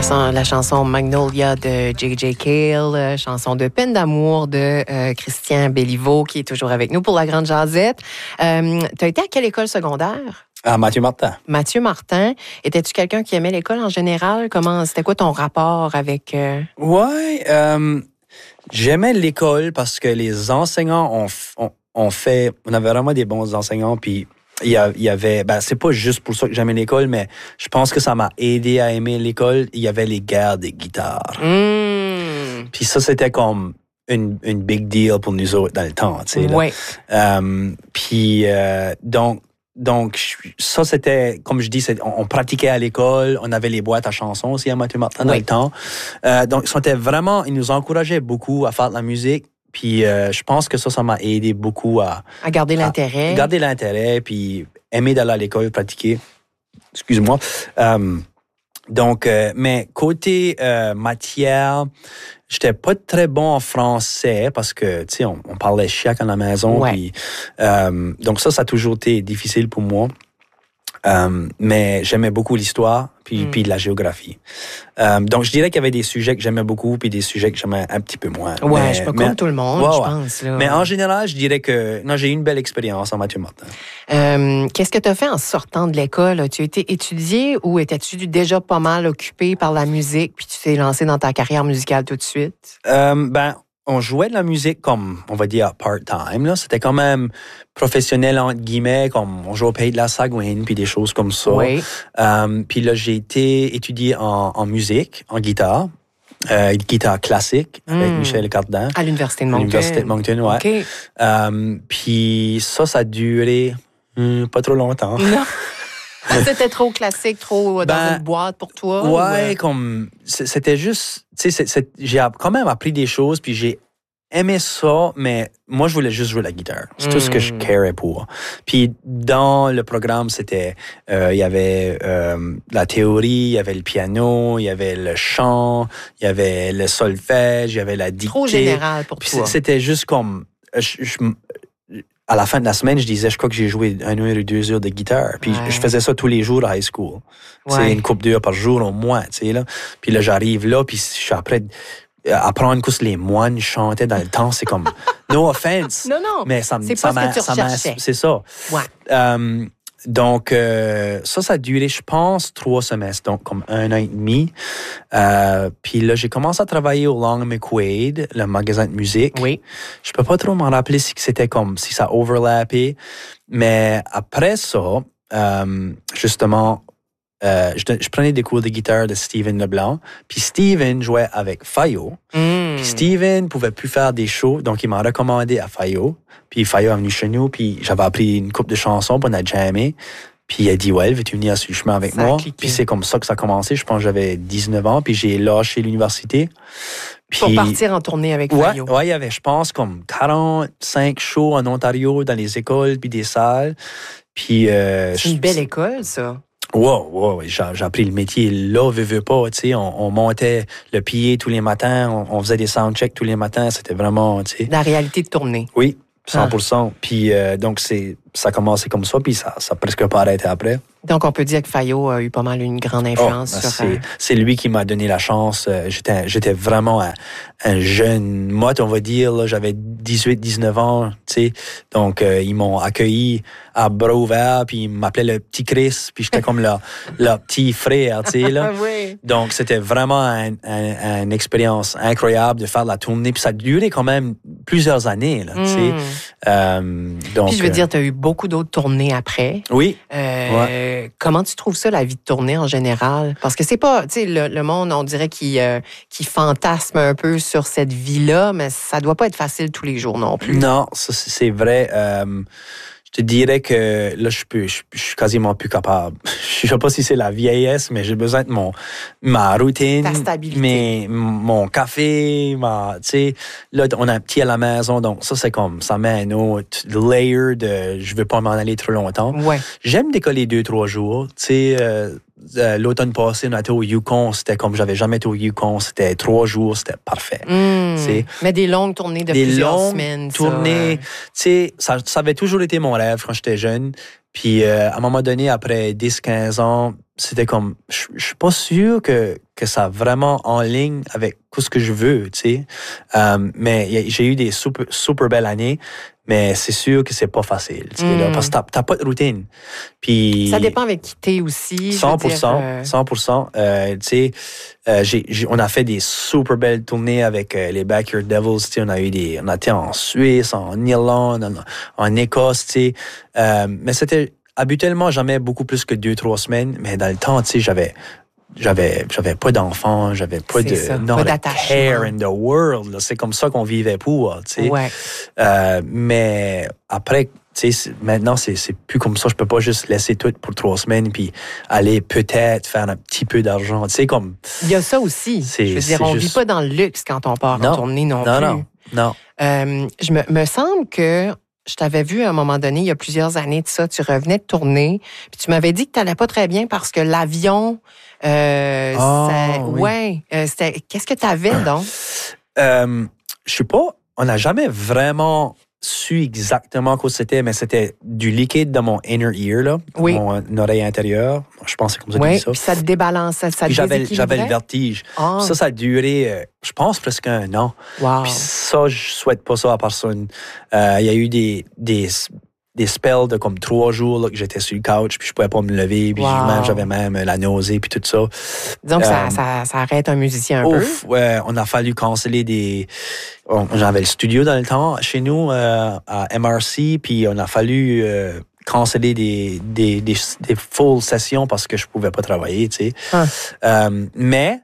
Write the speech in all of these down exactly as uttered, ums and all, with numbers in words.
La, la chanson Magnolia de J J Cale, euh, chanson de Peine d'amour de euh, Christian Béliveau, qui est toujours avec nous pour la Grande Jazette. Euh, tu as été à quelle école secondaire? À Mathieu Martin. Mathieu Martin. Étais-tu quelqu'un qui aimait l'école en général? Comment, c'était quoi ton rapport avec... Euh... Ouais, euh, j'aimais l'école parce que les enseignants ont, ont, ont fait... On avait vraiment des bons enseignants, puis il y, a, il y avait... Ben, c'est pas juste pour ça que j'aimais l'école, mais je pense que ça m'a aidé à aimer l'école. Il y avait les guerres des guitares. Mmh. Puis ça, c'était comme une, une big deal pour nous autres dans le temps, tu sais. Oui. Euh, puis euh, donc... Donc, ça, c'était, comme je dis, c'est, on, on pratiquait à l'école, on avait les boîtes à chansons aussi à Mathieu Martin dans oui. le temps. Euh, donc, c'était vraiment, ils nous encourageaient beaucoup à faire de la musique. Puis, euh, je pense que ça, ça m'a aidé beaucoup à... À garder l'intérêt. À garder l'intérêt, puis aimer d'aller à l'école, pratiquer. Excuse-moi. Euh, donc, euh, mais côté euh, matière... J'étais pas très bon en français parce que, tu sais, on, on parlait chiac à la maison. Ouais. Puis, euh, donc ça, ça a toujours été difficile pour moi. Euh, mais j'aimais beaucoup l'histoire puis, mm. puis la géographie. Euh, donc, je dirais qu'il y avait des sujets que j'aimais beaucoup puis des sujets que j'aimais un petit peu moins. Ouais, mais, je suis pas mais, comme tout le monde, ouais, je ouais. pense. Là. Mais en général, je dirais que non, j'ai eu une belle expérience en Mathieu Martin. Euh, qu'est-ce que tu as fait en sortant de l'école? As-tu été étudié ou étais-tu déjà pas mal occupé par la musique puis tu t'es lancé dans ta carrière musicale tout de suite? Euh, ben, on jouait de la musique comme, on va dire, part-time. Là. C'était quand même professionnel, entre guillemets, comme on jouait au Pays de la Sagouine, puis des choses comme ça. Oui. Euh, puis là, j'ai été étudié en, en musique, en guitare, euh, guitare classique, avec mm. Michel Cardin. À l'Université de Moncton. À l'Université de Moncton, ouais. Okay. Euh, puis ça, ça a duré hum, pas trop longtemps. Non. C'était trop classique, trop dans ben, une boîte pour toi? Ouais, ou... comme... C'était juste... Tu sais, j'ai quand même appris des choses, puis j'ai aimé ça, mais moi, je voulais juste jouer la guitare. C'est mm. tout ce que je carais pour. Puis dans le programme, c'était... Euh, il y avait euh, la théorie, il y avait le piano, il y avait le chant, il y avait le solfège, il y avait la dictée. Trop général pour puis toi. C'était juste comme... Je, je, à la fin de la semaine, je disais, je crois que j'ai joué une heure ou deux heures de guitare. Puis ouais. je faisais ça tous les jours à high school. C'est ouais. une couple d'heures par jour au moins, tu sais, là. Puis là, j'arrive là, puis je suis après... Apprendre que les moines chantaient dans le temps, c'est comme... No offense. Non, non, mais ça, c'est ça pas ce que tu recherchais. C'est ça. Ouais. Um, donc, euh, ça, ça a duré, je pense, trois semestres, donc comme un an et demi. Euh, puis là, j'ai commencé à travailler au Long McQuaid, le magasin de musique. Oui. Je peux pas trop m'en rappeler si c'était comme, si ça overlappait. Mais après ça, euh, justement, euh, je, je prenais des cours de guitare de Steven Leblanc. Puis Steven jouait avec Fayot. Mm. Puis Steven pouvait plus faire des shows, donc il m'a recommandé à Fayot. Puis Fayot est venu chez nous, puis j'avais appris une couple de chansons, puis on a jammé. Puis il a dit, ouais, veux-tu venir sur le chemin avec ça moi? Puis c'est comme ça que ça a commencé. Je pense que j'avais dix-neuf ans, puis j'ai lâché l'université. Puis, pour partir en tournée avec ouais, Fayot. Ouais, il y avait, je pense, comme quarante-cinq shows en Ontario, dans les écoles, puis des salles. Puis... Euh, c'est une belle école, ça. Wow, wow, j'ai, j'ai appris le métier là, veux, veux pas, tu sais, on, on montait le pied tous les matins, on, on faisait des soundchecks tous les matins, c'était vraiment, tu sais... La réalité de tournée. Oui, cent pour cent. Ah. Puis euh, donc, c'est, ça a commencé comme ça, puis ça, ça a presque pas arrêté après. Donc, on peut dire que Fayot a eu pas mal une grande influence oh, sur... C'est, c'est lui qui m'a donné la chance. J'étais, j'étais vraiment un, un jeune motte, on va dire. Là. J'avais dix-huit dix-neuf ans, tu sais. Donc, euh, ils m'ont accueilli à bras ouverts, puis ils m'appelaient le petit Chris, puis j'étais comme leur, leur petit frère, tu sais. Là. Oui. Donc, c'était vraiment un, un, une expérience incroyable de faire de la tournée. Puis ça a duré quand même plusieurs années, là, tu sais. Mm. Euh, donc, puis je veux dire, tu as eu beaucoup d'autres tournées après. Oui. Euh, ouais. Comment tu trouves ça, la vie de tournée en général? Parce que c'est pas, tu sais, le, le monde, on dirait qu'il, euh, qu'il fantasme un peu sur cette vie-là, mais ça doit pas être facile tous les jours non plus. Non, ça, c'est vrai. Euh, je te dirais que là, je, peux, je, je suis quasiment plus capable. Je sais pas si c'est la vieillesse, mais j'ai besoin de mon, ma routine. Ta stabilité. Mes, mon café, ma, tu sais, là, on a un petit à la maison, donc ça, c'est comme, ça met un autre layer de, je veux pas m'en aller trop longtemps. Ouais. J'aime décoller deux, trois jours, tu sais, euh, euh, l'automne passé, on a été au Yukon. C'était comme j'avais jamais été au Yukon. C'était trois jours, c'était parfait. Mmh. Mais des longues tournées de des plusieurs longues semaines. Tournées, tu sais, ça, ça avait toujours été mon rêve quand j'étais jeune. Puis euh, à un moment donné, après dix quinze ans, c'était comme, je je suis pas sûr que, que ça vraiment en ligne avec tout ce que je veux, tu sais. Euh, mais y a, j'ai eu des super, super belles années, mais c'est sûr que c'est pas facile, tu sais, Mm. là, parce que t'as, t'as pas de routine. Puis ça dépend avec qui t'es aussi. cent pour cent, je veux dire, euh... cent pour cent. Euh, tu sais, euh, j'ai, j'ai, on a fait des super belles tournées avec euh, les Backyard Devils. Tu sais, on a eu des, on a été en Suisse, en Irlande, en, en Écosse. Tu sais, euh, mais c'était habituellement jamais beaucoup plus que deux trois semaines. Mais dans le temps, tu sais, j'avais J'avais, j'avais pas d'enfants, j'avais pas C'est de ça, not pas a d'attachement. care in the world. Là. C'est comme ça qu'on vivait pour, tu sais. Ouais. Euh, mais après, tu sais, maintenant c'est, c'est plus comme ça. Je peux pas juste laisser tout pour trois semaines puis aller peut-être faire un petit peu d'argent. Tu sais comme. Il y a ça aussi. C'est, je veux dire, c'est on juste... vit pas dans le luxe quand on part non, en tournée non, non plus. Non, non, euh, Je me, me semble que je t'avais vu à un moment donné, il y a plusieurs années de ça, tu revenais de tourner, puis tu m'avais dit que tu n'allais pas très bien parce que l'avion, euh, oh, ça, oui. ouais, euh, c'était, qu'est-ce que tu avais donc? Euh, je sais pas, on n'a jamais vraiment su exactement quoi c'était, mais c'était du liquide dans mon inner ear, là, oui. mon oreille intérieure. Je pense que c'est comme ça oui, qu'on dit ça. Puis ça te débalançait, ça te puis j'avais, déséquilibrait? j'avais le vertige. Oh. Ça, ça a duré, euh, je pense, presque un an. Wow. Puis ça, je souhaite pas ça à personne. Euh, il y a eu des, des, des spells de comme trois jours là, que j'étais sur le couch, puis je pouvais pas me lever, puis wow. même, j'avais même la nausée, puis tout ça. Donc, euh, ça, ça, ça arrête un musicien un ouf, peu? Ouais, on a fallu canceller des... On, j'avais le studio dans le temps, chez nous, euh, à M R C, puis on a fallu... Euh, canceller des, des, des, des full sessions parce que je pouvais pas travailler, tu sais. Hein. Euh, mais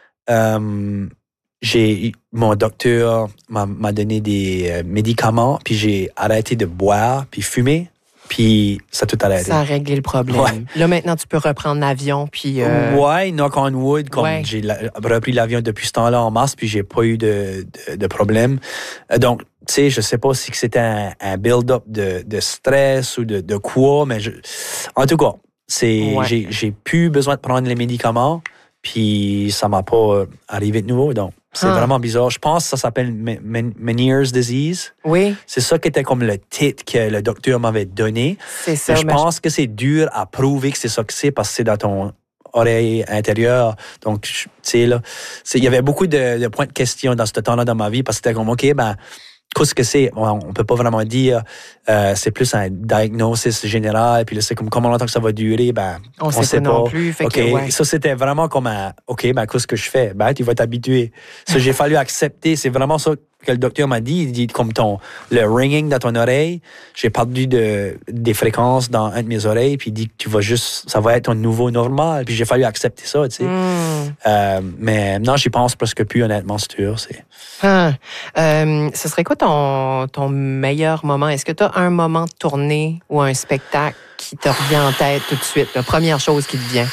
euh, j'ai mon docteur m'a, m'a donné des euh, médicaments, puis j'ai arrêté de boire, puis fumer, puis ça a tout arrêté. Ça a réglé le problème. Ouais. Là, maintenant, tu peux reprendre l'avion, puis... Euh... Ouais, knock on wood, comme ouais. j'ai la, repris l'avion depuis ce temps-là en mars, puis j'ai pas eu de, de, de problème. Donc, tu sais, je sais pas si c'était un, un build-up de, de stress ou de, de quoi, mais je, en tout cas, c'est, ouais. j'ai, j'ai plus besoin de prendre les médicaments, puis ça m'a pas arrivé de nouveau, donc c'est ah. vraiment bizarre. Je pense que ça s'appelle Meniere's disease. Oui. C'est ça qui était comme le titre que le docteur m'avait donné. C'est ça. Mais je mais pense je... que c'est dur à prouver que c'est ça que c'est parce que c'est dans ton oreille intérieure. Donc, tu sais, là, il y avait beaucoup de, de points de question dans ce temps-là dans ma vie parce que c'était comme, OK, ben, qu'est-ce que c'est? On ne peut pas vraiment dire. Euh, c'est plus un diagnosis général. Puis là, c'est comme comment longtemps que ça va durer. Ben, on ne sait, sait pas, pas non plus. Fait OK. Que, ouais. Ça, c'était vraiment comme un OK, ben, qu'est-ce que je fais? Ben, tu vas t'habituer. Ça, j'ai fallu accepter. C'est vraiment ça que le docteur m'a dit. Il dit comme ton, le ringing dans ton oreille. J'ai perdu de, des fréquences dans un de mes oreilles. Puis il dit que tu vas juste, ça va être ton nouveau normal. Puis j'ai fallu accepter ça, tu sais. Mm. Euh, mais non, j'y pense presque plus, honnêtement, c'est sûr. C'est... Ah. Euh, ce serait quoi ton, ton meilleur moment? Est-ce que tu as un moment de tournée ou un spectacle qui te revient en tête tout de suite? La première chose qui te vient?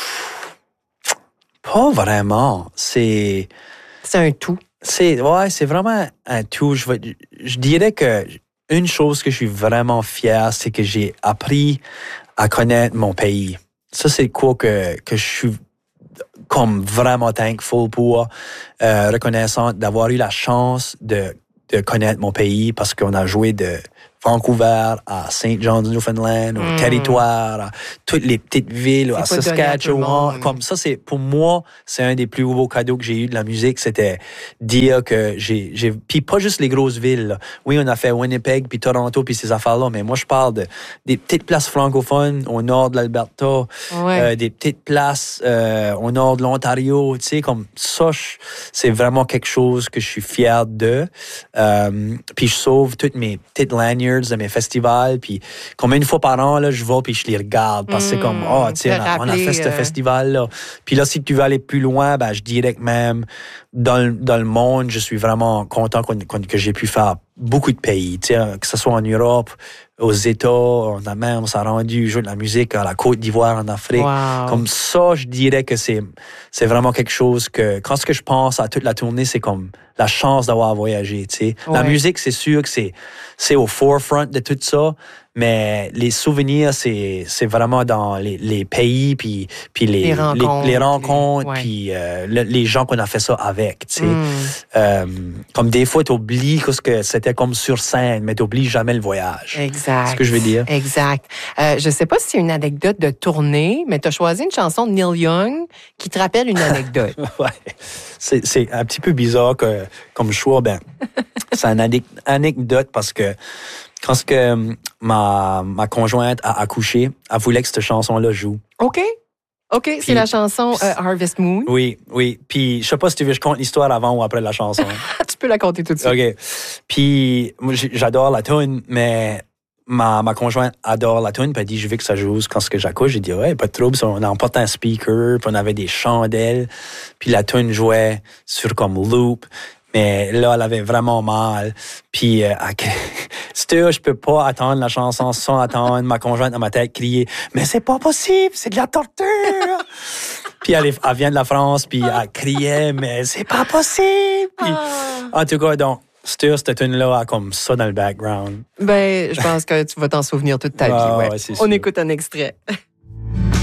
Pas vraiment. C'est... C'est un tout. C'est, ouais, c'est vraiment un tout. Je, je dirais que une chose que je suis vraiment fier, c'est que j'ai appris à connaître mon pays. Ça, c'est quoi que, que je suis comme vraiment thankful pour, euh, reconnaissant d'avoir eu la chance de, de connaître mon pays parce qu'on a joué de Vancouver à Saint John's, Newfoundland, au mm. territoire, à toutes les petites villes, c'est à Saskatchewan. Comme ça, c'est pour moi, c'est un des plus beaux cadeaux que j'ai eu de la musique. C'était dire que j'ai, j'ai puis pas juste les grosses villes. Là. Oui, on a fait Winnipeg, puis Toronto, puis ces affaires-là, mais moi, je parle de des petites places francophones au nord de l'Alberta, ouais. euh, des petites places euh, au nord de l'Ontario. Tu sais, comme ça, je, c'est vraiment quelque chose que je suis fier de. Euh, puis je sauve toutes mes petites lanyards de mes festivals, puis combien une fois par an, là, je vais puis je les regarde, parce que mmh, c'est comme, oh, tu sais, on, a, on a fait ce euh... festival-là. Puis là, si tu veux aller plus loin, ben, je dirais que même dans le, dans le monde, je suis vraiment content qu'on, qu'on, que j'ai pu faire beaucoup de pays, tu sais, que ce soit en Europe, aux États, on a même, on s'est rendu jouer de la musique à la Côte d'Ivoire, en Afrique. Wow. Comme ça, je dirais que c'est, c'est vraiment quelque chose que, quand ce que je pense à toute la tournée, c'est comme la chance d'avoir voyagé, tu sais. Ouais. La musique, c'est sûr que c'est, c'est au forefront de tout ça, Mais les souvenirs, c'est, c'est vraiment dans les, les pays, puis, puis les, Les rencontres, les, les rencontres, ouais. puis euh, le- les gens qu'on a fait ça avec. Tu sais. Mm. Euh, comme des fois, tu oublies ce que c'était comme sur scène, mais tu n'oublies jamais le voyage. Exact. C'est ce que je veux dire. Exact. Euh, je sais pas si c'est une anecdote de tournée, mais tu as choisi une chanson de Neil Young qui te rappelle une anecdote. Ouais. C'est, c'est un petit peu bizarre que, comme choix. Ben, c'est une ane- anecdote parce que quand ce que ma, ma conjointe a accouché, elle voulait que cette chanson-là joue. OK. OK, c'est Puis- la chanson euh, Harvest Moon. Oui, oui. Puis, je sais pas si tu veux que je conte l'histoire avant ou après la chanson. Tu peux la compter tout de suite. OK. Puis, moi, j- j'adore la tune, mais ma, ma conjointe adore la tune, puis elle dit, je veux que ça joue quand ce que j'accouche. J'ai dit, ouais, pas de trouble. On a emporté un speaker, puis on avait des chandelles, puis la tune jouait sur comme loop. Mais là, elle avait vraiment mal. Puis, euh, elle- C'était, je peux pas attendre la chanson sans attendre. Ma conjointe dans ma tête crier, mais c'est pas possible, c'est de la torture. Puis elle, est- elle vient de la France, puis elle criait, mais c'est pas possible. Puis, Ah. en tout cas, donc, c'était cette tune-là comme ça dans le background. Ben, je pense que tu vas t'en souvenir toute ta Ah, vie. Ouais. ouais, c'est On sûr. écoute un extrait.